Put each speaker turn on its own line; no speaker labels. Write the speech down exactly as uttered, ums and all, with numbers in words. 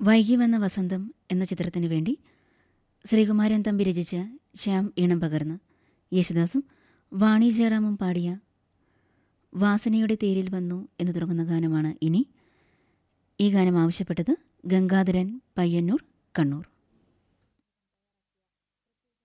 വൈകി വന്ന വസന്തം എന്ന ചിത്രത്തിനു വേണ്ടി ശ്രീകുമാരൻ തമ്പി രചിച്ച് ശ്യാം ഈണം പകർന്ന് യേശുദാസും വാണി ജയറാമും പാടിയ വാസനയുടെ തേരിൽ വന്നു എന്ന് തുടങ്ങുന്ന ഗാനമാണ് ഇനി. ഈ ഗാനം ആവശ്യപ്പെട്ടത് ഗംഗാധരൻ പയ്യന്നൂർ, കണ്ണൂർ.